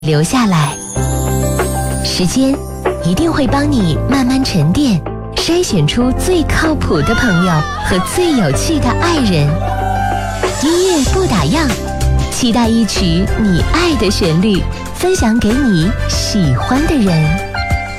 留下来。时间一定会帮你慢慢沉淀，筛选出最靠谱的朋友和最有趣的爱人。音乐不打烊，期待一曲你爱的旋律，分享给你喜欢的人。